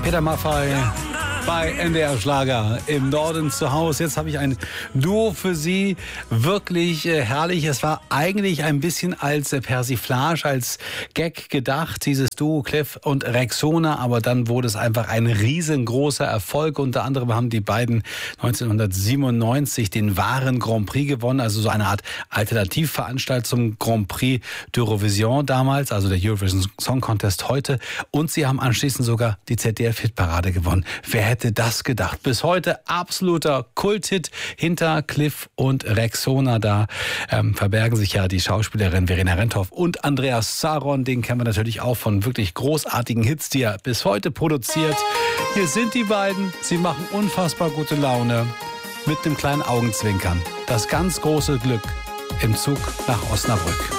Peter Maffay bei NDR Schlager im Norden zu Hause. Jetzt habe ich ein Duo für Sie. Wirklich herrlich. Es war eigentlich ein bisschen als Persiflage, als Gag gedacht, dieses Duo Cliff und Rexona. Aber dann wurde es einfach ein riesengroßer Erfolg. Unter anderem haben die beiden 1997 den wahren Grand Prix gewonnen. Also so eine Art Alternativveranstaltung zum Grand Prix d'Eurovision damals, also der Eurovision Song Contest heute. Und sie haben anschließend sogar die ZDF-Hitparade gewonnen. Wer hätte das gedacht? Bis heute absoluter Kulthit hinter Cliff und Rexona. Da verbergen sich ja die Schauspielerin Verena Rendorf und Andreas Zaron. Den kennen wir natürlich auch von wirklich großartigen Hits, die er bis heute produziert. Hier sind die beiden. Sie machen unfassbar gute Laune mit einem kleinen Augenzwinkern. Das ganz große Glück im Zug nach Osnabrück.